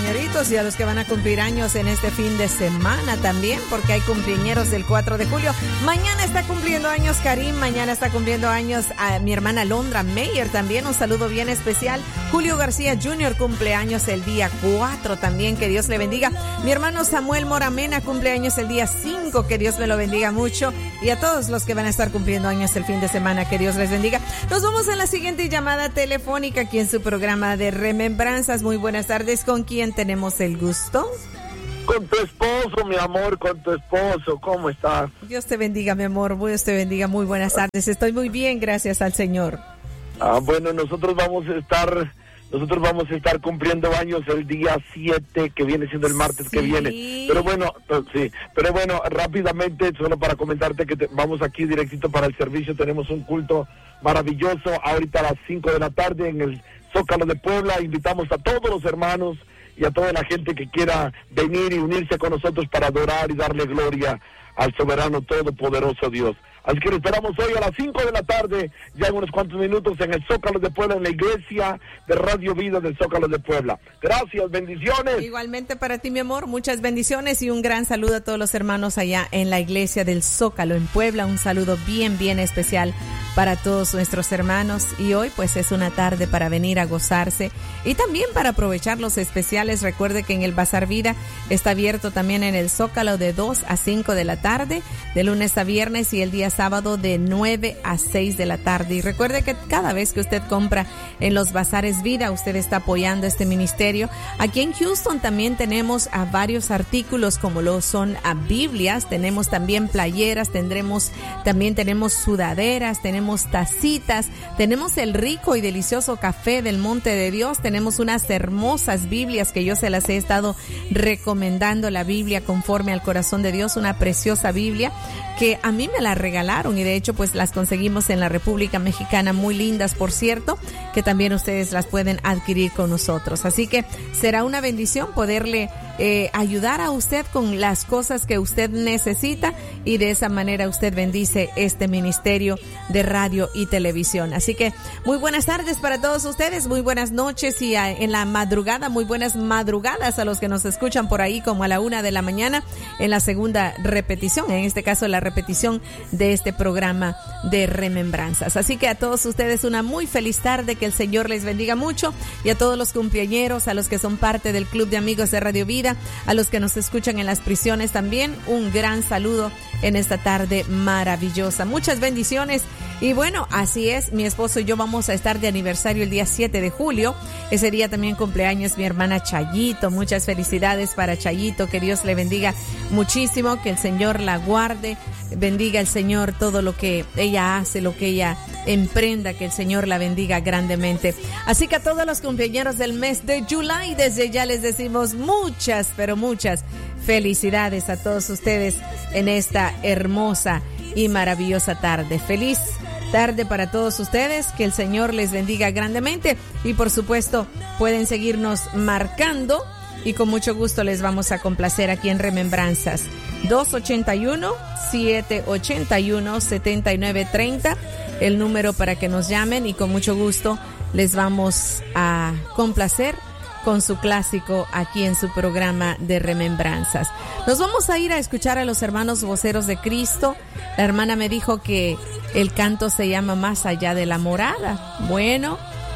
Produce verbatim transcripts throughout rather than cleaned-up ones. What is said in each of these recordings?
cumpleañeritos y a los que van a cumplir años en este fin de semana también, porque hay cumpleañeros del cuatro de julio. Mañana está cumpliendo años Karim, mañana está cumpliendo años a mi hermana Londra Meyer también, un saludo bien especial. Julio García junior cumpleaños el día cuatro también, que Dios le bendiga. Mi hermano Samuel Moramena cumpleaños el día cinco, que Dios me lo bendiga mucho. Y a todos los que van a estar cumpliendo años el fin de semana, que Dios les bendiga. Nos vamos a la siguiente llamada telefónica aquí en su programa de Remembranzas. Muy buenas tardes, ¿con quién tenemos el gusto? Con tu esposo, mi amor, con tu esposo, ¿cómo estás? Dios te bendiga, mi amor, Dios te bendiga, muy buenas tardes. Estoy muy bien, gracias al Señor. Ah, bueno, nosotros vamos a estar... Nosotros vamos a estar cumpliendo años el día siete, que viene siendo el martes sí. que viene. Pero bueno, sí, pero bueno, rápidamente, solo para comentarte que te, vamos aquí directito para el servicio. Tenemos un culto maravilloso ahorita a las cinco de la tarde en el Zócalo de Puebla. Invitamos a todos los hermanos y a toda la gente que quiera venir y unirse con nosotros para adorar y darle gloria al soberano todopoderoso Dios. Así que lo esperamos hoy a las cinco de la tarde, ya en unos cuantos minutos, en el Zócalo de Puebla, en la iglesia de Radio Vida del Zócalo de Puebla. Gracias, bendiciones. Igualmente para ti, mi amor, muchas bendiciones y un gran saludo a todos los hermanos allá en la iglesia del Zócalo en Puebla. Un saludo bien, bien especial para todos nuestros hermanos. Y hoy pues es una tarde para venir a gozarse y también para aprovechar los especiales. Recuerde que en el Bazar Vida está abierto también en el Zócalo de dos a cinco de la tarde, de lunes a viernes, y el día sábado de nueve a seis de la tarde. Y recuerde que cada vez que usted compra en los Bazares Vida, usted está apoyando este ministerio. Aquí en Houston también tenemos a varios artículos, como lo son a Biblias, tenemos también playeras, tendremos también tenemos sudaderas, tenemos tacitas, tenemos el rico y delicioso café del Monte de Dios, tenemos unas hermosas Biblias que yo se las he estado recomendando, la Biblia conforme al corazón de Dios, una preciosa Biblia que a mí me la regalaron y de hecho pues las conseguimos en la República Mexicana, muy lindas por cierto, que también ustedes las pueden adquirir con nosotros. Así que será una bendición poderle eh, ayudar a usted con las cosas que usted necesita y de esa manera usted bendice este ministerio de radio y televisión. Así que muy buenas tardes para todos ustedes, muy buenas noches y a, en la madrugada, muy buenas madrugadas a los que nos escuchan por ahí como a la una de la mañana en la segunda repetición, en este caso la repetición de este programa de Remembranzas. Así que a todos ustedes una muy feliz tarde, que el Señor les bendiga mucho, y a todos los cumpleañeros, a los que son parte del Club de Amigos de Radio Vida, a los que nos escuchan en las prisiones también, un gran saludo en esta tarde maravillosa. Muchas bendiciones. Y bueno, así es, mi esposo y yo vamos a estar de aniversario el día siete de julio. Ese día también cumpleaños mi hermana Chayito. Muchas felicidades para Chayito, que Dios le bendiga muchísimo, que el Señor la guarde, bendiga el Señor todo lo que ella hace, lo que ella emprenda, que el Señor la bendiga grandemente. Así que a todos los cumpleaños del mes de julio, desde ya les decimos muchas, pero muchas felicidades a todos ustedes en esta hermosa y maravillosa tarde. Feliz tarde para todos ustedes, que el Señor les bendiga grandemente y por supuesto pueden seguirnos marcando y con mucho gusto les vamos a complacer aquí en Remembranzas. Dos ochenta y uno, siete ochenta y uno, setenta y nueve treinta, el número para que nos llamen y con mucho gusto les vamos a complacer con su clásico aquí en su programa de Remembranzas. Nos vamos a ir a escuchar a los hermanos voceros de Cristo. La hermana me dijo que el canto se llama Más allá de la morada. Bueno,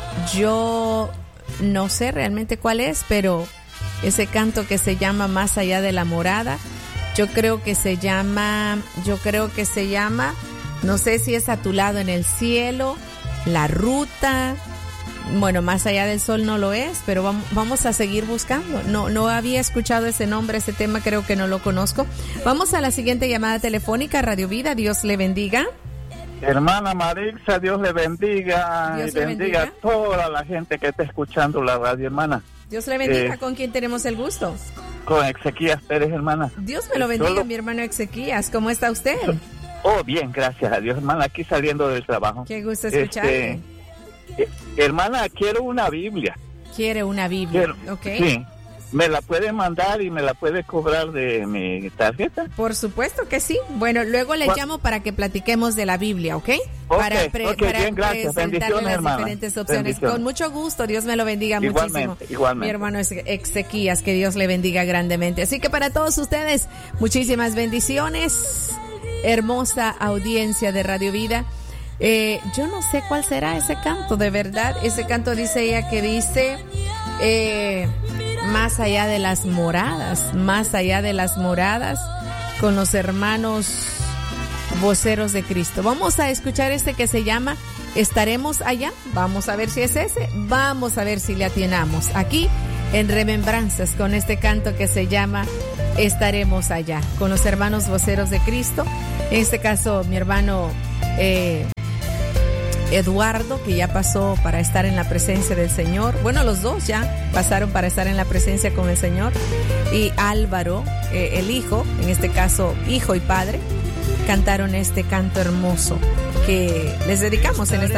yo no sé realmente cuál es, pero ese canto que se llama Más allá de la morada, yo creo que se llama, yo creo que se llama, no sé si es A tu lado en el cielo, La ruta. Bueno, Más allá del sol no lo es, pero vamos, vamos a seguir buscando. No, no había escuchado ese nombre, ese tema creo que no lo conozco. Vamos a la siguiente llamada telefónica, Radio Vida, Dios le bendiga. Hermana Marixa, Dios le bendiga. Dios y le bendiga, bendiga a toda la gente que está escuchando la radio, hermana. Dios le bendiga. Eh, ¿Con quién tenemos el gusto? Con Ezequías Pérez, hermana. Dios me lo bendiga, Solo... mi hermano Ezequías. ¿Cómo está usted? Oh, bien, gracias a Dios, hermana, aquí saliendo del trabajo. Qué gusto escucharte. Este, eh, hermana, quiero una Biblia. Quiere una Biblia, quiero, ok. Sí, ¿Me la puede mandar y me la puede cobrar de mi tarjeta? Por supuesto que sí. Bueno, luego le llamo para que platiquemos de la Biblia, ¿ok? Okay, para pre okay, para bien, gracias. presentarle las hermana. diferentes opciones. Bendiciones. Con mucho gusto, Dios me lo bendiga igualmente, muchísimo. Igualmente. Mi hermano Ezequías, que Dios le bendiga grandemente. Así que para todos ustedes, muchísimas bendiciones. Hermosa audiencia de Radio Vida. Eh, yo no sé cuál será ese canto, de verdad. Ese canto dice ella que dice... Eh, más allá de las moradas, más allá de las moradas, con los hermanos voceros de Cristo. Vamos a escuchar este que se llama Estaremos allá. Vamos a ver si es ese. Vamos a ver si le atinamos. Aquí en Remembranzas, con este canto que se llama Estaremos allá, con los hermanos voceros de Cristo. En este caso, mi hermano eh, Eduardo, que ya pasó para estar en la presencia del Señor. Bueno, los dos ya pasaron para estar en la presencia con el Señor. Y Álvaro, eh, el hijo, en este caso hijo y padre, cantaron este canto hermoso que les dedicamos en esta